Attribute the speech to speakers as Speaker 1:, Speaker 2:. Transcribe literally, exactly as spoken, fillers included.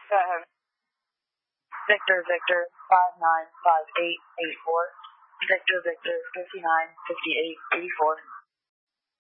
Speaker 1: Go ahead. Victor, Victor, five nine five eight eight four. Victor, Victor, fifty-nine fifty-eight eighty-four.